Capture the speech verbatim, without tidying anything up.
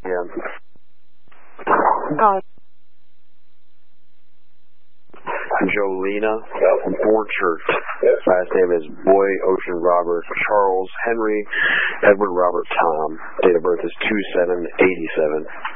Yeah. Oh. Jolena, born Church. Last name is Boy Ocean Robert Charles Henry Edward Robert Tom. Date of birth is two seven eighty-seven.